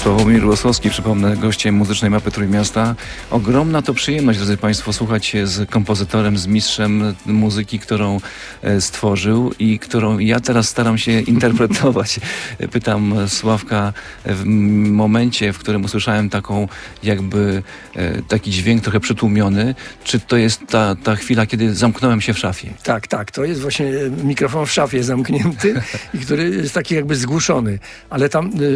Sławomir Rosłowski, przypomnę, gościem muzycznej mapy Trójmiasta. Ogromna to przyjemność, drodzy Państwo, słuchać się z kompozytorem, z mistrzem muzyki, którą stworzył i którą ja teraz staram się interpretować. Pytam Sławka w momencie, w którym usłyszałem taką jakby taki dźwięk trochę przytłumiony, czy to jest ta chwila, kiedy zamknąłem się w szafie? Tak, to jest właśnie mikrofon w szafie zamknięty i który jest taki jakby zgłuszony, ale tam